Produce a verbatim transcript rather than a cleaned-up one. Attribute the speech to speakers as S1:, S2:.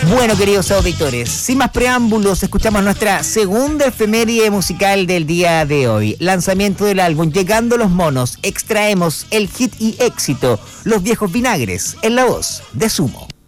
S1: Bueno, queridos auditores, sin más preámbulos, escuchamos nuestra segunda efeméride musical del día de hoy. Lanzamiento del álbum Llegando los Monos. Extraemos el hit y éxito, Los Viejos Vinagres, en la voz de Sumo.